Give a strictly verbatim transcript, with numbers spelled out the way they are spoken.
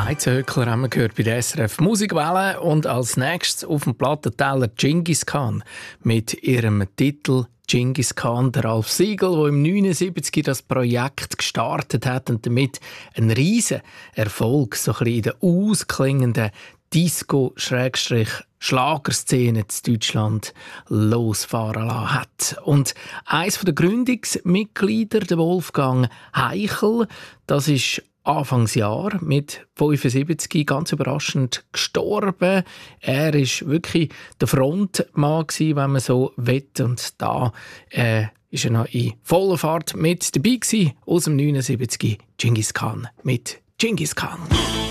Weizenhöckler haben wir gehört bei der S R F Musikwelle und als nächstes auf dem Plattenteller Genghis Khan mit ihrem Titel Genghis Khan, der Ralf Siegel, der im neunundsiebzig das Projekt gestartet hat und damit einen riesen Erfolg so ein bisschen in der ausklingenden Disco-Schlagerszene in Deutschland losfahren lassen hat. Und eines der Gründungsmitglieder, der Wolfgang Heichel, das ist Anfangsjahr mit fünfundsiebzig ganz überraschend gestorben. Er ist wirklich der Frontmann gewesen, wenn man so will. Und da äh, ist er noch in voller Fahrt mit dabei gewesen. Aus dem neunundsiebzig Genghis Khan mit Genghis Khan.